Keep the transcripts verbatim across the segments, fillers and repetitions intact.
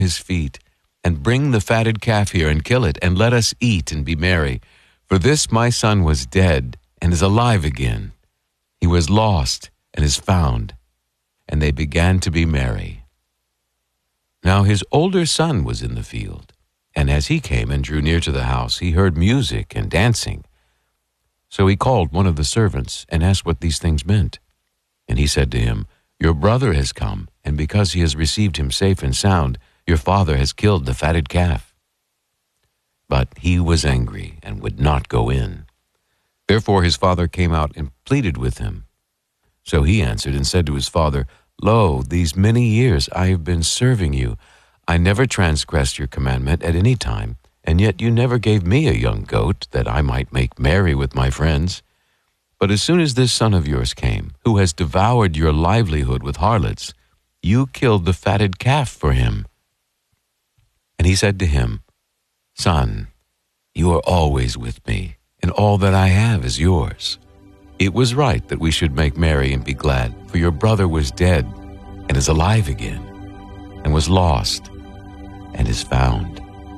his feet, and bring the fatted calf here, and kill it, and let us eat and be merry. For this my son was dead, and is alive again. He was lost, and is found. And they began to be merry. Now his older son was in the field, and as he came and drew near to the house, he heard music and dancing. So he called one of the servants, and asked what these things meant. And he said to him, Your brother has come, and because he has received him safe and sound, your father has killed the fatted calf. But he was angry, and would not go in. Therefore his father came out and pleaded with him. So he answered and said to his father, Lo, these many years I have been serving you. I never transgressed your commandment at any time, and yet you never gave me a young goat, that I might make merry with my friends. But as soon as this son of yours came, who has devoured your livelihood with harlots, you killed the fatted calf for him. And he said to him, Son, you are always with me, and all that I have is yours. It was right that we should make merry and be glad, for your brother was dead, and is alive again, and was lost, and is found.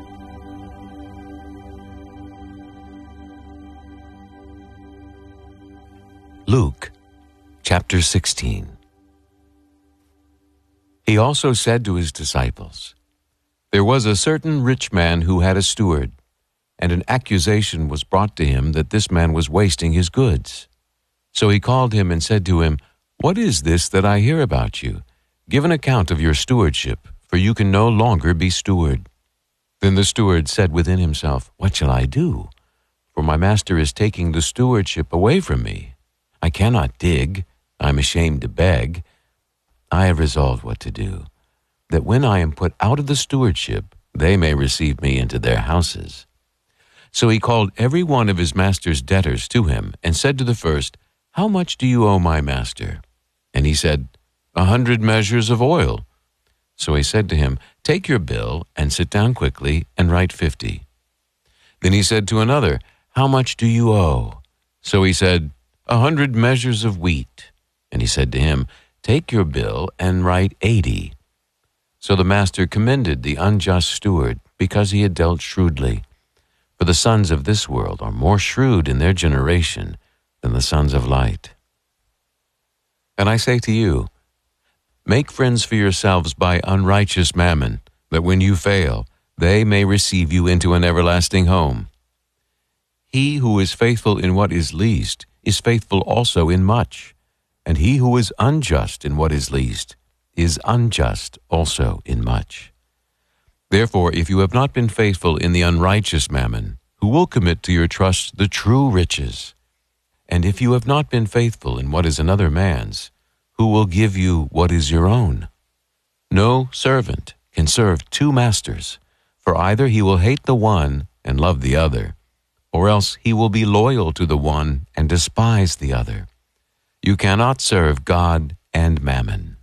Luke chapter sixteen. He also said to his disciples, There was a certain rich man who had a steward, and an accusation was brought to him that this man was wasting his goods. So he called him and said to him, What is this that I hear about you? Give an account of your stewardship, for you can no longer be steward. Then the steward said within himself, What shall I do? For my master is taking the stewardship away from me. I cannot dig, I am ashamed to beg. I have resolved what to do, that when I am put out of the stewardship, they may receive me into their houses. So he called every one of his master's debtors to him, and said to the first, How much do you owe my master? And he said, A hundred measures of oil. So he said to him, Take your bill, and sit down quickly, and write fifty. Then he said to another, How much do you owe? So he said, A hundred measures of wheat. And he said to him, Take your bill, and write eighty. So the master commended the unjust steward, because he had dealt shrewdly. For the sons of this world are more shrewd in their generation than the sons of light. And I say to you, make friends for yourselves by unrighteous mammon, that when you fail, they may receive you into an everlasting home. He who is faithful in what is least is faithful also in much, and he who is unjust in what is least is unjust also in much. Therefore, if you have not been faithful in the unrighteous mammon, who will commit to your trust the true riches? And if you have not been faithful in what is another man's, who will give you what is your own? No servant can serve two masters, for either he will hate the one and love the other, or else he will be loyal to the one and despise the other. You cannot serve God and mammon.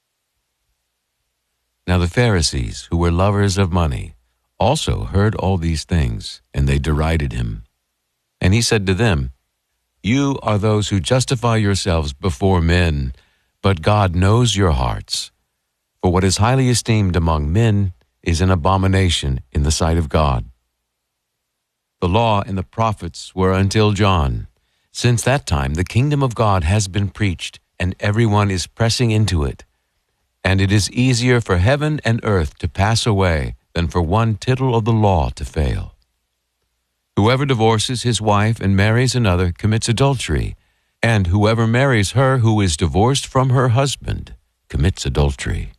Now the Pharisees, who were lovers of money, also heard all these things, and they derided him. And he said to them, You are those who justify yourselves before men, but God knows your hearts. For what is highly esteemed among men is an abomination in the sight of God. The law and the prophets were until John. Since that time the kingdom of God has been preached, and everyone is pressing into it. And it is easier for heaven and earth to pass away than for one tittle of the law to fail. Whoever divorces his wife and marries another commits adultery, and whoever marries her who is divorced from her husband commits adultery.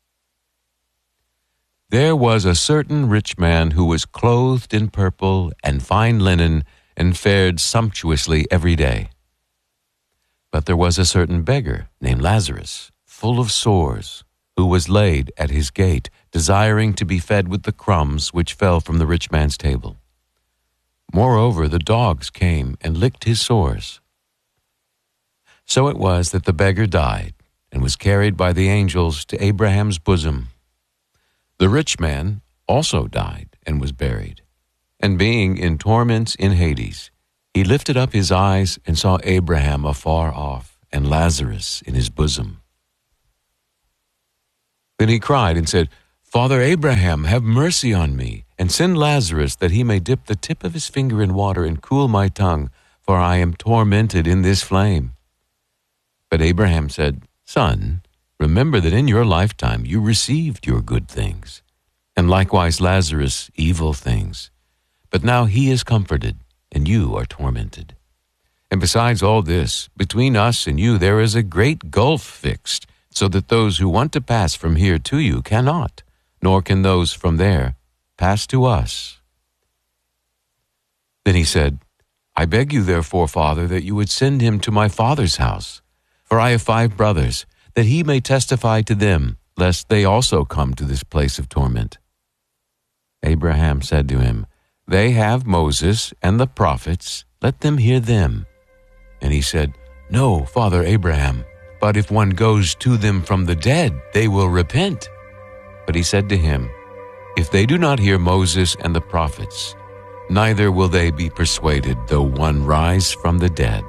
There was a certain rich man who was clothed in purple and fine linen and fared sumptuously every day. But there was a certain beggar named Lazarus, full of sores, who was laid at his gate, desiring to be fed with the crumbs which fell from the rich man's table. Moreover, the dogs came and licked his sores. So it was that the beggar died and was carried by the angels to Abraham's bosom. The rich man also died and was buried, and being in torments in Hades, he lifted up his eyes and saw Abraham afar off and Lazarus in his bosom. Then he cried and said, Father Abraham, have mercy on me, and send Lazarus that he may dip the tip of his finger in water and cool my tongue, for I am tormented in this flame. But Abraham said, Son, remember that in your lifetime you received your good things, and likewise Lazarus evil things. But now he is comforted, and you are tormented. And besides all this, between us and you there is a great gulf fixed, so that those who want to pass from here to you cannot, nor can those from there pass to us. Then he said, I beg you therefore, Father, that you would send him to my father's house, for I have five brothers, that he may testify to them, lest they also come to this place of torment. Abraham said to him, They have Moses and the prophets, let them hear them. And he said, No, Father Abraham, but if one goes to them from the dead, they will repent. But he said to him, If they do not hear Moses and the prophets, neither will they be persuaded, though one rise from the dead.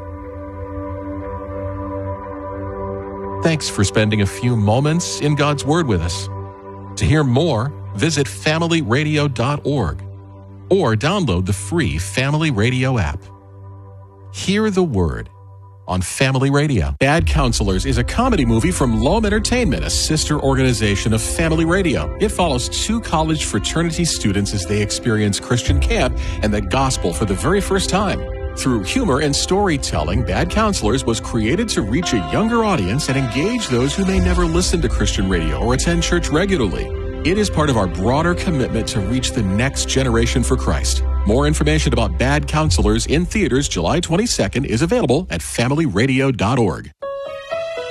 Thanks for spending a few moments in God's Word with us. To hear more, visit family radio dot org or download the free Family Radio app. Hear the Word on Family Radio. Bad Counselors is a comedy movie from Loam Entertainment, a sister organization of Family Radio. It follows two college fraternity students as they experience Christian camp and the gospel for the very first time. Through humor and storytelling, Bad Counselors was created to reach a younger audience and engage those who may never listen to Christian radio or attend church regularly. It is part of our broader commitment to reach the next generation for Christ. More information about Bad Counselors in theaters July twenty-second is available at family radio dot org.